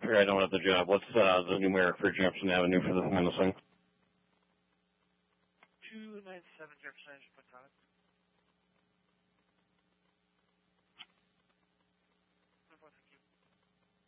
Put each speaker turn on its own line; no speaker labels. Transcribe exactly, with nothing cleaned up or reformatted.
figure I don't have the job. What's uh, the numeric for Jefferson Avenue for the Menacing?
two ninety-seven Jefferson Avenue, Pocahontas.